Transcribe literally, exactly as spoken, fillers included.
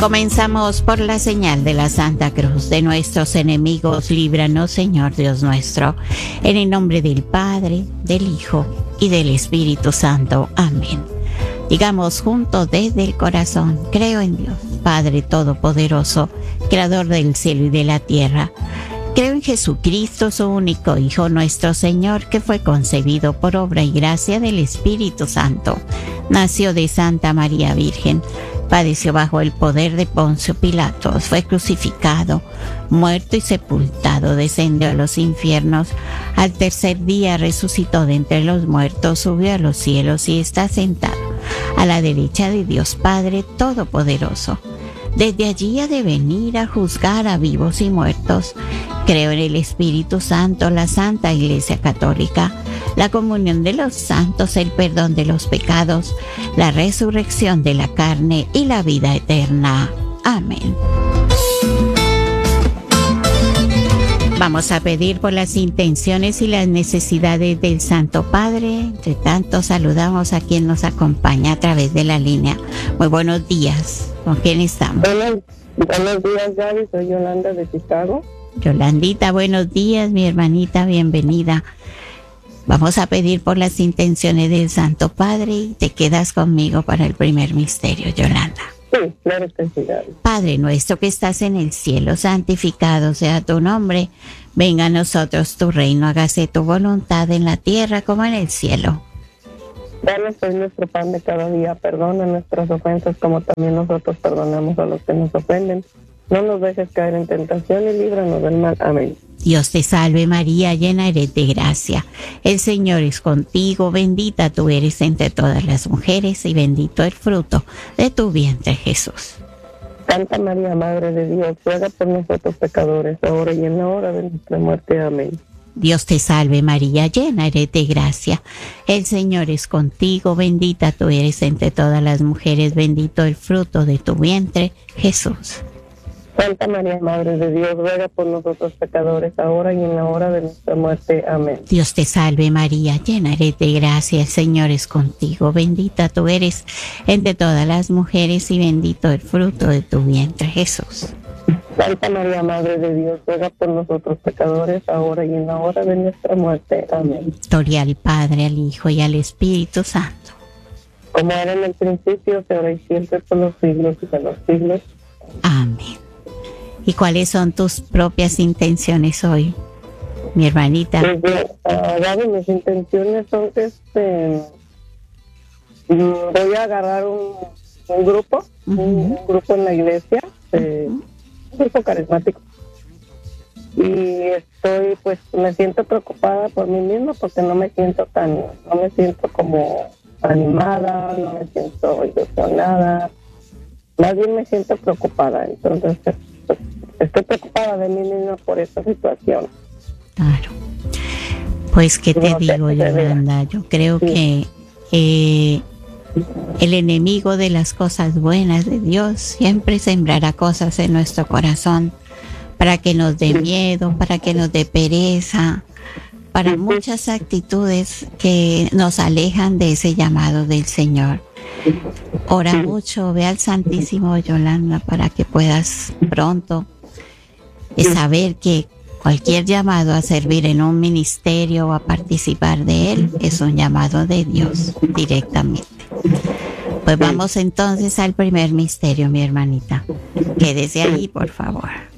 Comenzamos por la señal de la Santa Cruz de nuestros enemigos. Líbranos, Señor Dios nuestro, en el nombre del Padre, del Hijo y del Espíritu Santo. Amén. Digamos juntos desde el corazón: creo en Dios, Padre Todopoderoso, Creador del cielo y de la tierra. Creo en Jesucristo, su único Hijo, nuestro Señor, que fue concebido por obra y gracia del Espíritu Santo. Nació de Santa María Virgen. Padeció bajo el poder de Poncio Pilatos, fue crucificado, muerto y sepultado, descendió a los infiernos, al tercer día resucitó de entre los muertos, subió a los cielos y está sentado a la derecha de Dios Padre Todopoderoso. Desde allí ha de venir a juzgar a vivos y muertos. Creo en el Espíritu Santo, la Santa Iglesia Católica, la comunión de los santos, el perdón de los pecados, la resurrección de la carne y la vida eterna. Amén. Vamos a pedir por las intenciones y las necesidades del Santo Padre. Entre tanto, saludamos a quien nos acompaña a través de la línea. Muy buenos días. ¿Con quién estamos? Buenos, buenos días, Gaby. Soy Yolanda de Chicago. Yolandita, buenos días, mi hermanita, bienvenida. Vamos a pedir por las intenciones del Santo Padre y te quedas conmigo para el primer misterio, Yolanda. Sí, claro que sí, Gaby. Padre nuestro que estás en el cielo, santificado sea tu nombre. Venga a nosotros tu reino, hágase tu voluntad en la tierra como en el cielo. Danos hoy nuestro pan de cada día, perdona nuestras ofensas como también nosotros perdonamos a los que nos ofenden. No nos dejes caer en tentación y líbranos del mal. Amén. Dios te salve María, llena eres de gracia. El Señor es contigo, bendita tú eres entre todas las mujeres y bendito el fruto de tu vientre, Jesús. Santa María, Madre de Dios, ruega por nosotros pecadores, ahora y en la hora de nuestra muerte. Amén. Dios te salve María, llena eres de gracia. El Señor es contigo, bendita tú eres entre todas las mujeres, bendito el fruto de tu vientre, Jesús. Santa María, Madre de Dios, ruega por nosotros pecadores, ahora y en la hora de nuestra muerte. Amén. Dios te salve María, llena eres de gracia, el Señor es contigo, bendita tú eres entre todas las mujeres y bendito el fruto de tu vientre, Jesús. Santa María, Madre de Dios, ruega por nosotros pecadores, ahora y en la hora de nuestra muerte. Amén. Gloria al Padre, al Hijo y al Espíritu Santo. Como era en el principio, ahora y siempre, por los siglos y de los siglos. Amén. ¿Y cuáles son tus propias intenciones hoy, mi hermanita? Pues, uh, Gaby, mis intenciones son que este, voy a agarrar un, un grupo, uh-huh. un, un grupo en la iglesia, eh, uh-huh. un grupo carismático. Y estoy, pues, me siento preocupada por mí misma porque no me siento tan, no me siento como animada, no me siento ilusionada, más bien me siento preocupada. Entonces, pues, estoy preocupada de mí misma por esta situación. Claro. Pues, ¿qué te no digo, te Yolanda? Yo creo sí. que eh, el enemigo de las cosas buenas de Dios siempre sembrará cosas en nuestro corazón para que nos dé miedo, para que nos dé pereza, para muchas actitudes que nos alejan de ese llamado del Señor. Ora mucho, ve al Santísimo, Yolanda, para que puedas pronto saber que cualquier llamado a servir en un ministerio o a participar de él es un llamado de Dios directamente. Pues vamos entonces al primer misterio, mi hermanita. Quédese ahí, por favor.